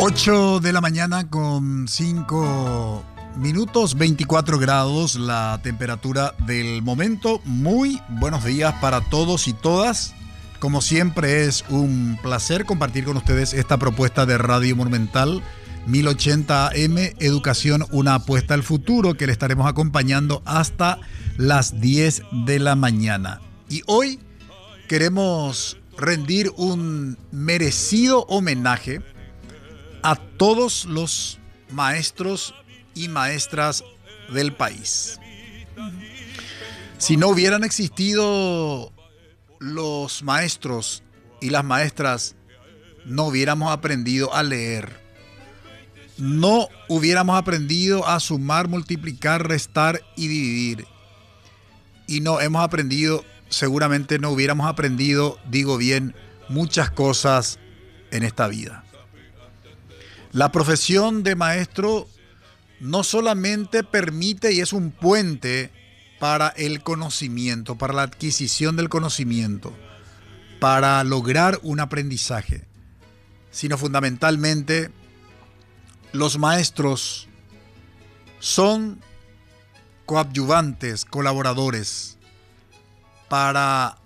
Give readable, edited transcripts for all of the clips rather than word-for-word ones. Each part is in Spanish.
8 de la mañana con 5 minutos, 24 grados la temperatura del momento. Muy buenos días para todos y todas. Como siempre es un placer compartir con ustedes esta propuesta de Radio Monumental 1080 AM, Educación, una apuesta al futuro, que le estaremos acompañando hasta las 10 de la mañana. Y hoy queremos rendir un merecido homenaje a todos los maestros y maestras del país. Si no hubieran existido los maestros y las maestras, no hubiéramos aprendido a leer, no hubiéramos aprendido a sumar, multiplicar, restar y dividir. Y no hemos aprendido, seguramente no hubiéramos aprendido, digo bien, muchas cosas en esta vida. La profesión de maestro no solamente permite y es un puente para el conocimiento, para la adquisición del conocimiento, para lograr un aprendizaje, sino fundamentalmente los maestros son coadyuvantes, colaboradores para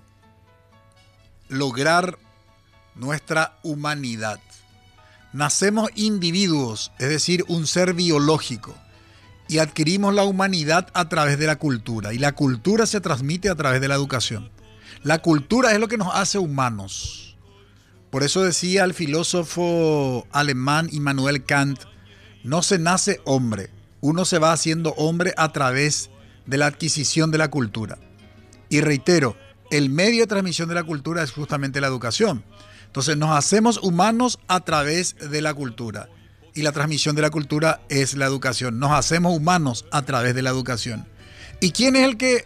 lograr nuestra humanidad. Nacemos individuos, es decir, un ser biológico, y adquirimos la humanidad a través de la cultura, y la cultura se transmite a través de la educación. La cultura es lo que nos hace humanos. Por eso decía el filósofo alemán Immanuel Kant, no se nace hombre, uno se va haciendo hombre a través de la adquisición de la cultura. Y reitero, el medio de transmisión de la cultura es justamente la educación. Entonces nos hacemos humanos a través de la cultura, y la transmisión de la cultura es la educación. Nos hacemos humanos a través de la educación. ¿Y quién es el que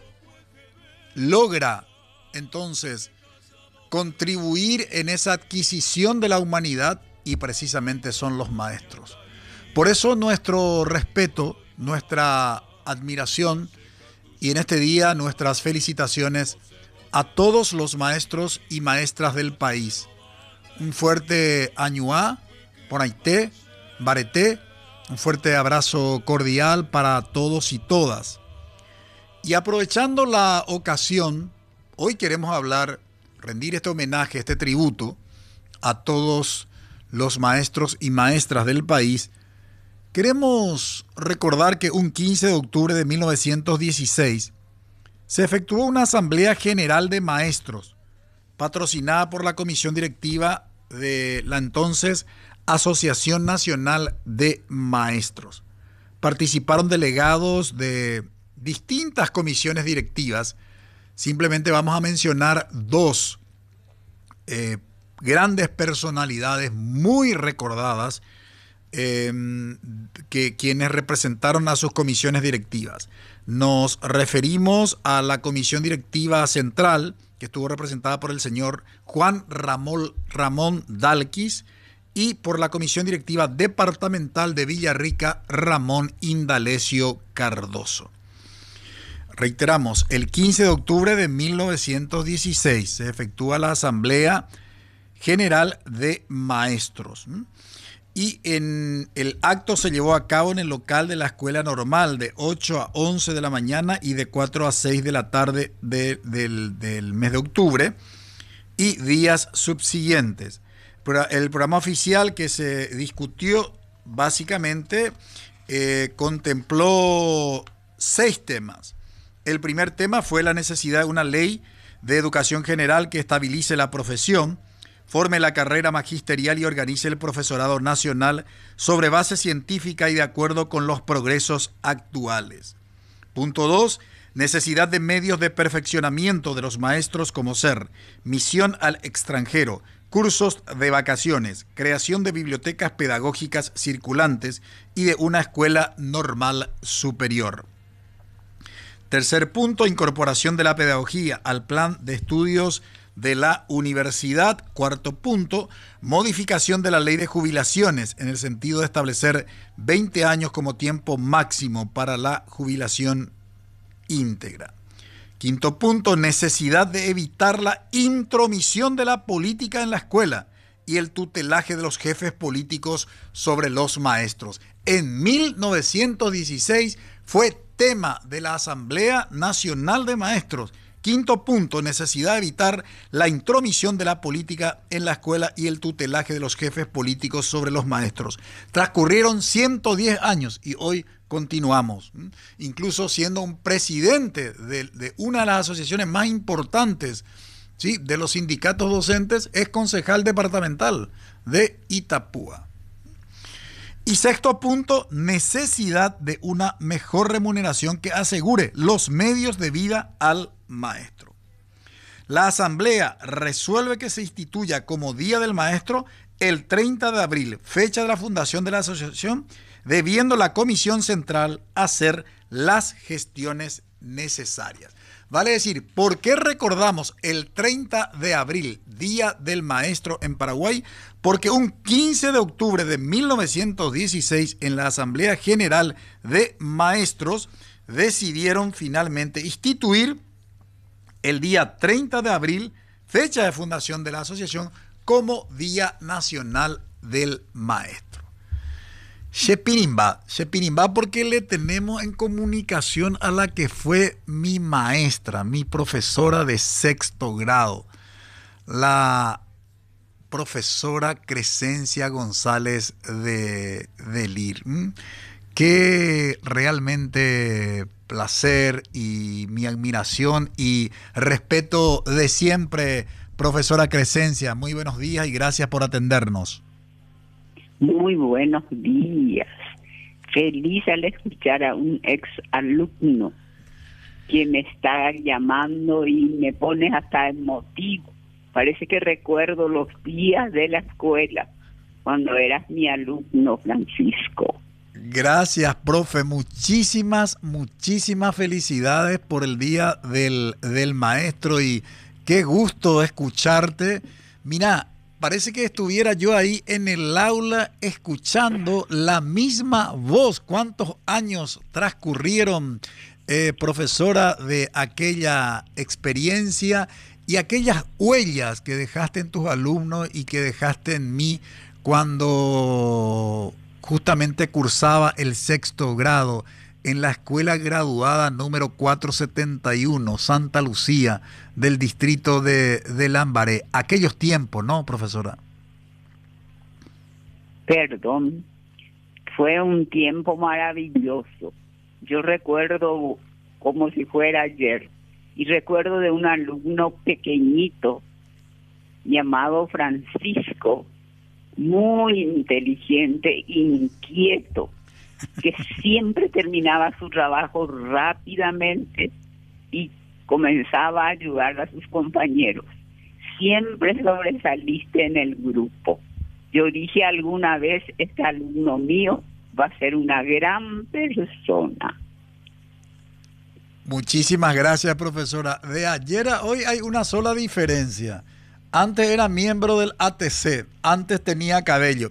logra entonces contribuir en esa adquisición de la humanidad? Y precisamente son los maestros. Por eso nuestro respeto, nuestra admiración y en este día nuestras felicitaciones a todos los maestros y maestras del país. Un fuerte añuá, ponaité, bareté, un fuerte abrazo cordial para todos y todas. Y aprovechando la ocasión, hoy queremos rendir este homenaje, este tributo a todos los maestros y maestras del país. Queremos recordar que un 15 de octubre de 1916 se efectuó una Asamblea General de Maestros, patrocinada por la Comisión Directiva de la entonces Asociación Nacional de Maestros. Participaron delegados de distintas comisiones directivas. Simplemente vamos a mencionar dos grandes personalidades muy recordadas, quienes representaron a sus comisiones directivas. Nos referimos a la Comisión Directiva Central, que estuvo representada por el señor Juan Ramón Dalquis, y por la Comisión Directiva Departamental de Villarrica, Ramón Indalecio Cardoso. Reiteramos, el 15 de octubre de 1916 se efectúa la Asamblea General de Maestros. Y el acto se llevó a cabo en el local de la Escuela Normal de 8 a 11 de la mañana y de 4 a 6 de la tarde del mes de octubre y días subsiguientes. El programa oficial que se discutió básicamente contempló 6 temas. El primer tema fue la necesidad de una ley de educación general que estabilice la profesión, forme la carrera magisterial y organice el profesorado nacional sobre base científica y de acuerdo con los progresos actuales. Punto 2. Necesidad de medios de perfeccionamiento de los maestros como ser misión al extranjero, cursos de vacaciones, creación de bibliotecas pedagógicas circulantes y de una escuela normal superior. Tercer punto, incorporación de la pedagogía al plan de estudios de la universidad. Cuarto punto, modificación de la ley de jubilaciones en el sentido de establecer 20 años como tiempo máximo para la jubilación íntegra. Quinto punto, necesidad de evitar la intromisión de la política en la escuela y el tutelaje de los jefes políticos sobre los maestros. En 1916 fue tema de la Asamblea Nacional de Maestros. Quinto punto, necesidad de evitar la intromisión de la política en la escuela y el tutelaje de los jefes políticos sobre los maestros. Transcurrieron 110 años y hoy continuamos, incluso siendo un presidente de una de las asociaciones más importantes, ¿sí?, de los sindicatos docentes, es concejal departamental de Itapúa. Y sexto punto, necesidad de una mejor remuneración que asegure los medios de vida al maestro. La Asamblea resuelve que se instituya como Día del Maestro el 30 de abril, fecha de la fundación de la asociación, debiendo la Comisión Central hacer las gestiones necesarias. Vale decir, ¿por qué recordamos el 30 de abril, Día del Maestro en Paraguay? Porque un 15 de octubre de 1916, en la Asamblea General de Maestros, decidieron finalmente instituir el día 30 de abril, fecha de fundación de la asociación, como Día Nacional del Maestro. Shepirimba porque le tenemos en comunicación a la que fue mi maestra, mi profesora de sexto grado, la profesora Crescencia González de Lir. Qué realmente placer y mi admiración y respeto de siempre, profesora Crescencia. Muy buenos días y gracias por atendernos. Muy buenos días. Feliz al escuchar a un ex alumno que me está llamando y me pone hasta emotivo. Parece que recuerdo los días de la escuela cuando eras mi alumno, Francisco. Gracias, profe. Muchísimas felicidades por el Día del Maestro y qué gusto escucharte. Mira, parece que estuviera yo ahí en el aula escuchando la misma voz. ¿Cuántos años transcurrieron, profesora, de aquella experiencia y aquellas huellas que dejaste en tus alumnos y que dejaste en mí cuando justamente cursaba el sexto grado en la escuela graduada número 471, Santa Lucía, del distrito de Lambaré? Aquellos tiempos, ¿no, profesora? Perdón, fue un tiempo maravilloso. Yo recuerdo como si fuera ayer, y recuerdo de un alumno pequeñito llamado Francisco, muy inteligente, inquieto, que siempre terminaba su trabajo rápidamente y comenzaba a ayudar a sus compañeros. Siempre sobresaliste en el grupo. Yo dije alguna vez, este alumno mío va a ser una gran persona. Muchísimas gracias, profesora. De ayer a hoy hay una sola diferencia. Antes era miembro del ATC, antes tenía cabello.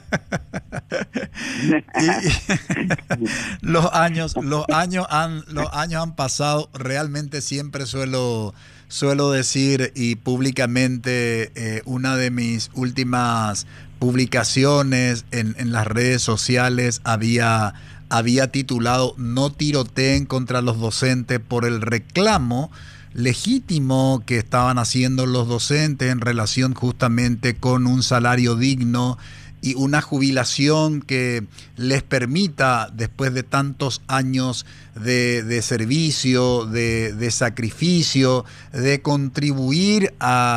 Los años han pasado. Realmente siempre suelo decir y públicamente, una de mis últimas publicaciones en las redes sociales había titulado "No tiroteen contra los docentes" por el reclamo legítimo que estaban haciendo los docentes en relación justamente con un salario digno y una jubilación que les permita, después de tantos años de servicio, de sacrificio, de contribuir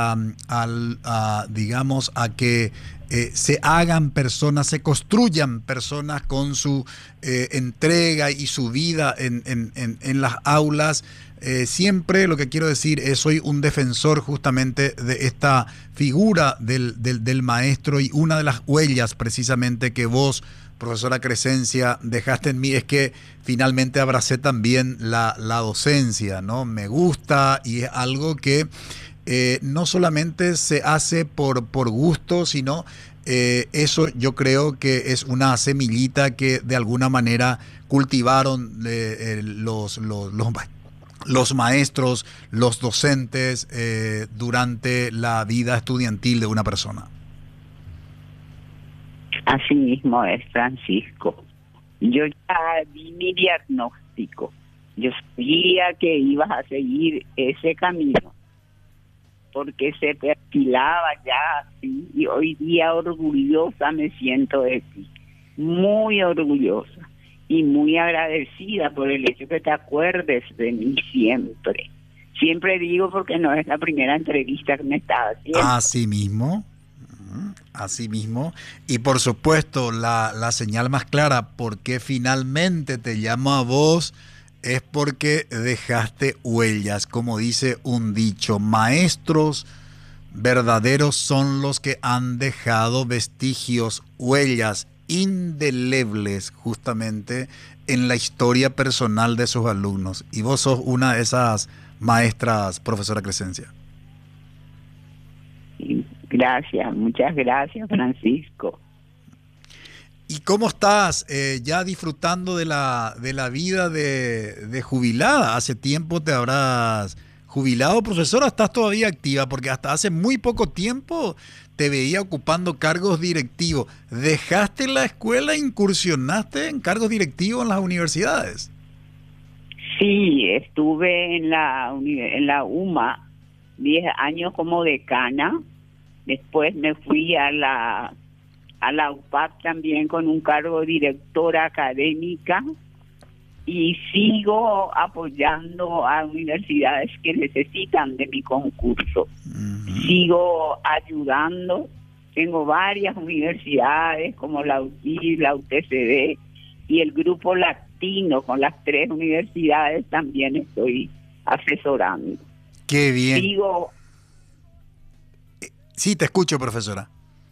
digamos, a que se hagan personas, se construyan personas con su entrega y su vida en las aulas. Siempre lo que quiero decir es, soy un defensor justamente de esta figura del maestro, y una de las huellas precisamente que vos, profesora Crescencia, dejaste en mí es que finalmente abracé también la docencia, ¿no? Me gusta y es algo que no solamente se hace por gusto, sino eso yo creo que es una semillita que de alguna manera cultivaron los maestros, los docentes durante la vida estudiantil de una persona. Así mismo es, Francisco. Yo ya di mi diagnóstico. Yo sabía que ibas a seguir ese camino, porque se perfilaba ya así, y hoy día orgullosa me siento de ti, muy orgullosa y muy agradecida por el hecho que te acuerdes de mí siempre. Siempre digo porque no es la primera entrevista que me estaba haciendo. Así mismo. Así mismo. Y por supuesto, la señal más clara por qué finalmente te llamo a vos es porque dejaste huellas. Como dice un dicho, maestros verdaderos son los que han dejado vestigios, huellas indelebles justamente en la historia personal de sus alumnos. Y vos sos una de esas maestras, profesora Crescencia. Gracias, muchas gracias, Francisco. ¿Y cómo estás ya disfrutando de la vida de jubilada? ¿Hace tiempo te habrás jubilado, profesora? ¿Estás todavía activa? Porque hasta hace muy poco tiempo te veía ocupando cargos directivos. ¿Dejaste la escuela e incursionaste en cargos directivos en las universidades? Sí, estuve en la UMA 10 años como decana. Después me fui a la UPAC también con un cargo de directora académica y sigo apoyando a universidades que necesitan de mi concurso. Sigo ayudando. Tengo varias universidades como la UTI, la UTCD y el grupo latino con las 3 universidades también estoy asesorando. Qué bien. Sigo. Sí, te escucho, profesora.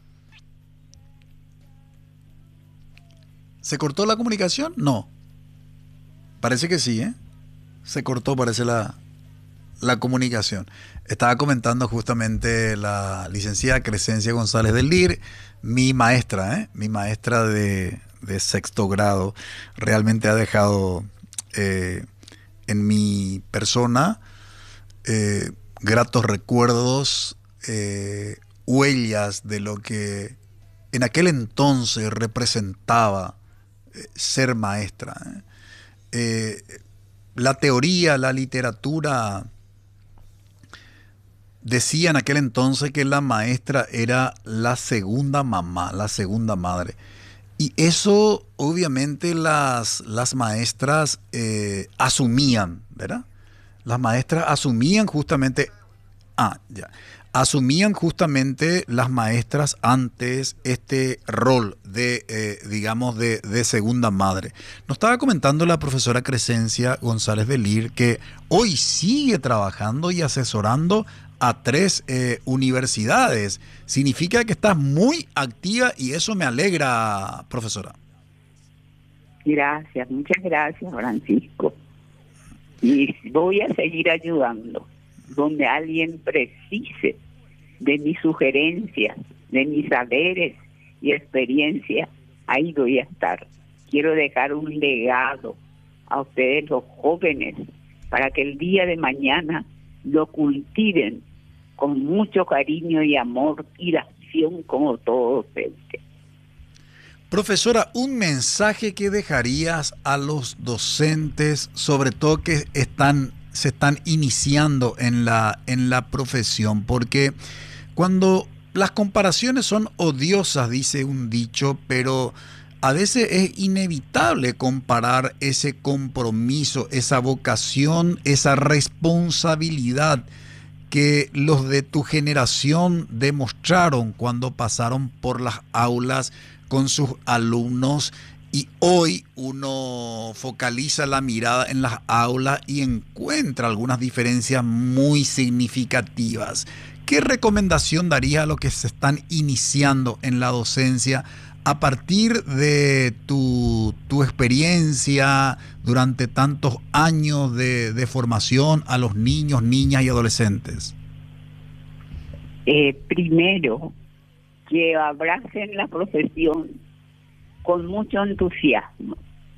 ¿Se cortó la comunicación? No. Parece que sí, ¿eh? Se cortó, parece la comunicación. Estaba comentando justamente la licenciada Crescencia González del LIR, mi maestra, mi maestra de sexto grado. Realmente ha dejado en mi persona gratos recuerdos, huellas de lo que en aquel entonces representaba ser maestra. La teoría, la literatura decía en aquel entonces que la maestra era la segunda mamá, la segunda madre. Y eso obviamente las maestras asumían, ¿verdad? Las maestras asumían justamente, asumían justamente las maestras antes este rol de, digamos, de segunda madre. Nos estaba comentando la profesora Crescencia González del LIR que hoy sigue trabajando y asesorando a 3 universidades. Significa que estás muy activa y eso me alegra, profesora. Gracias, muchas gracias, Francisco. Y voy a seguir ayudando donde alguien precise de mis sugerencias, de mis saberes y experiencias. Ahí voy a estar. Quiero dejar un legado a ustedes, los jóvenes, para que el día de mañana lo cultiven con mucho cariño y amor y la acción como todos ustedes. Profesora, un mensaje que dejarías a los docentes, sobre todo que se están iniciando en la profesión, porque cuando las comparaciones son odiosas, dice un dicho, pero a veces es inevitable comparar ese compromiso, esa vocación, esa responsabilidad que los de tu generación demostraron cuando pasaron por las aulas con sus alumnos, y hoy uno focaliza la mirada en las aulas y encuentra algunas diferencias muy significativas. ¿Qué recomendación darías a los que se están iniciando en la docencia a partir de tu experiencia durante tantos años de formación a los niños, niñas y adolescentes? Primero, que abracen la profesión con mucho entusiasmo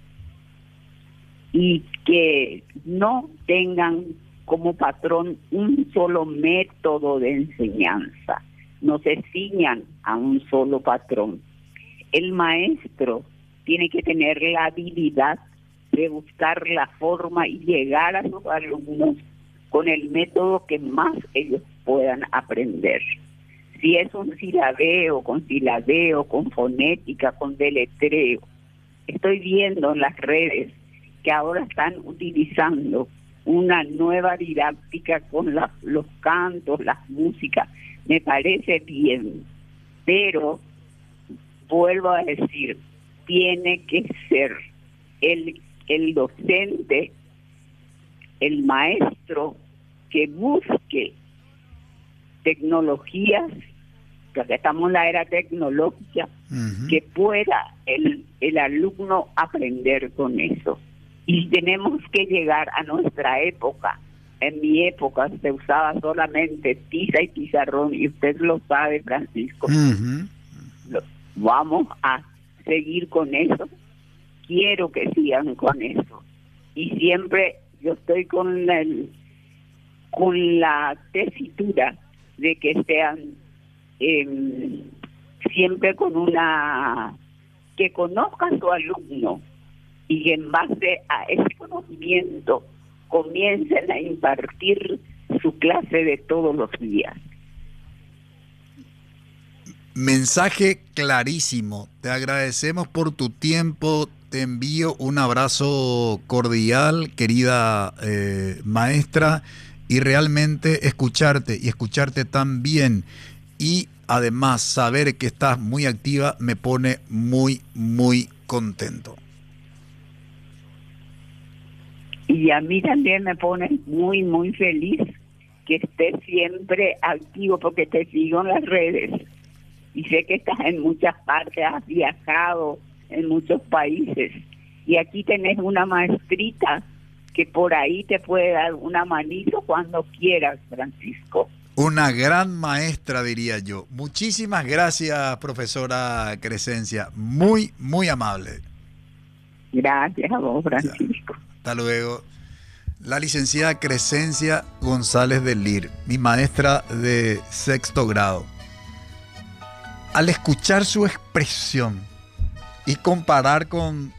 y que no tengan como patrón un solo método de enseñanza, no se ciñan a un solo patrón. el maestro tiene que tener la habilidad de buscar la forma y llegar a sus alumnos con el método que más ellos puedan aprender. Si es un silabeo, con fonética, con deletreo. Estoy viendo en las redes que ahora están utilizando una nueva didáctica con los cantos, las músicas. Me parece bien, pero vuelvo a decir, tiene que ser el docente, el maestro, que busque tecnologías, porque estamos en la era tecnológica, que pueda el alumno aprender con eso. Y tenemos que llegar a nuestra época. En mi época se usaba solamente tiza y pizarrón, y usted lo sabe, Francisco. Vamos a seguir con eso. Quiero que sigan con eso. Y siempre yo estoy con la tesitura de que sean siempre que conozca a su alumno, y que en base a ese conocimiento comiencen a impartir su clase de todos los días. Mensaje clarísimo. Te agradecemos por tu tiempo. Te envío un abrazo cordial, querida maestra, y realmente escucharte tan bien, y además saber que estás muy activa me pone muy, muy contento. Y a mí también me pone muy, muy feliz que estés siempre activo, porque te sigo en las redes y sé que estás en muchas partes, has viajado en muchos países, y aquí tenés una maestrita que por ahí te puede dar una manito cuando quieras, Francisco. Una gran maestra, diría yo. Muchísimas gracias, profesora Crescencia. Muy, muy amable. Gracias a vos, Francisco. Hasta luego. La licenciada Crescencia González del Lir, mi maestra de 6º grado. Al escuchar su expresión y comparar con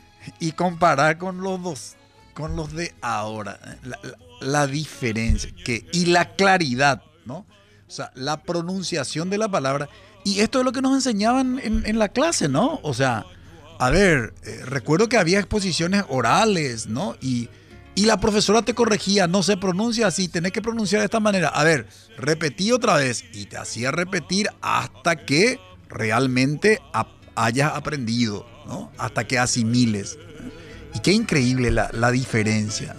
los de ahora, la diferencia y la claridad, ¿no? O sea, la pronunciación de la palabra. Y esto es lo que nos enseñaban en la clase, ¿no? O sea, a ver, recuerdo que había exposiciones orales, ¿no? Y la profesora te corregía, no se pronuncia así, tenés que pronunciar de esta manera. A ver, repetí otra vez, y te hacía repetir hasta que realmente hayas aprendido, ¿no? Hasta que asimiles. Y qué increíble la diferencia.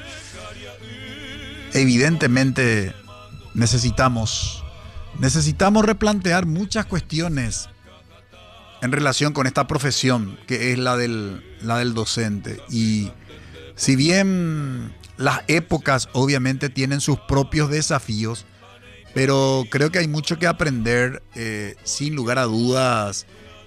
Evidentemente necesitamos replantear muchas cuestiones en relación con esta profesión que es la del docente. Y si bien las épocas obviamente tienen sus propios desafíos, pero creo que hay mucho que aprender, sin lugar a dudas,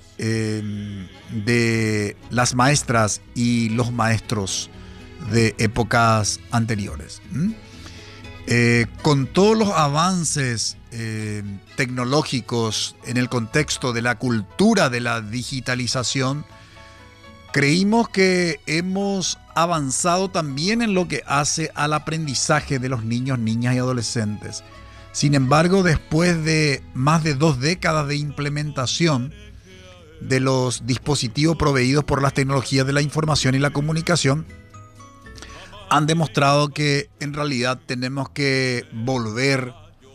de las maestras y los maestros de épocas anteriores. Con todos los avances tecnológicos en el contexto de la cultura de la digitalización, creímos que hemos avanzado también en lo que hace al aprendizaje de los niños, niñas y adolescentes. Sin embargo, después de más de 2 décadas de implementación de los dispositivos proveídos por las tecnologías de la información y la comunicación, han demostrado que en realidad tenemos que volver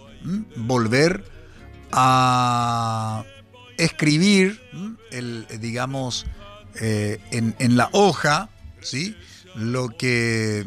a escribir, en la hoja, ¿sí? Lo que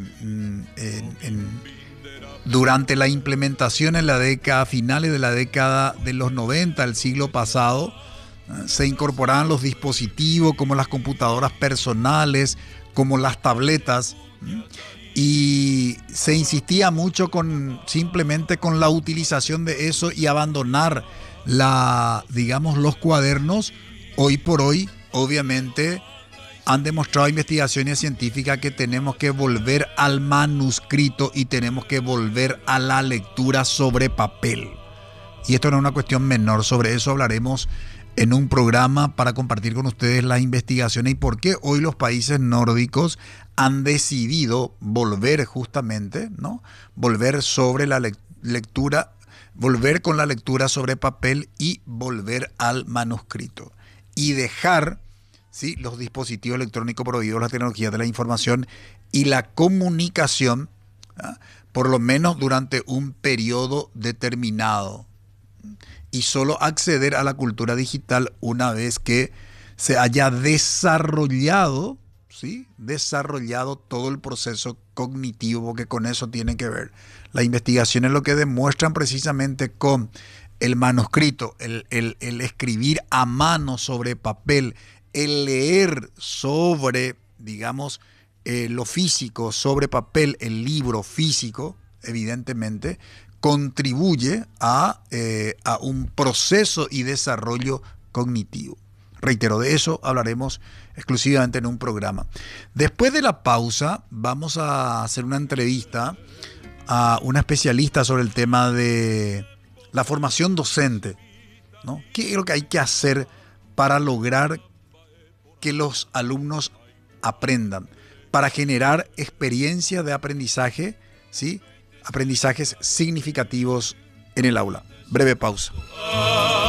durante la implementación en la década, finales de la década de los 90, el siglo pasado, se incorporaban los dispositivos como las computadoras personales, como las tabletas, y se insistía mucho simplemente con la utilización de eso y abandonar los cuadernos. Hoy por hoy, obviamente, han demostrado investigaciones científicas que tenemos que volver al manuscrito y tenemos que volver a la lectura sobre papel. Y esto no es una cuestión menor, sobre eso hablaremos en un programa para compartir con ustedes las investigaciones y por qué hoy los países nórdicos han decidido volver justamente, ¿no? Volver sobre la lectura, volver con la lectura sobre papel y volver al manuscrito. Y dejar, ¿sí?, los dispositivos electrónicos prohibidos, las tecnologías de la información y la comunicación, ¿ah?, por lo menos durante un periodo determinado. Y solo acceder a la cultura digital una vez que se haya desarrollado, ¿sí?, desarrollado todo el proceso cognitivo, que con eso tiene que ver. Las investigaciones lo que demuestran precisamente con el manuscrito, el escribir a mano sobre papel, el leer sobre, digamos, lo físico sobre papel, el libro físico, evidentemente, contribuye a un proceso y desarrollo cognitivo. Reitero, de eso hablaremos exclusivamente en un programa. Después de la pausa, vamos a hacer una entrevista a una especialista sobre el tema de la formación docente, ¿no? ¿Qué es lo que hay que hacer para lograr que los alumnos aprendan, para generar experiencias de aprendizaje, ¿sí?, aprendizajes significativos en el aula? Breve pausa.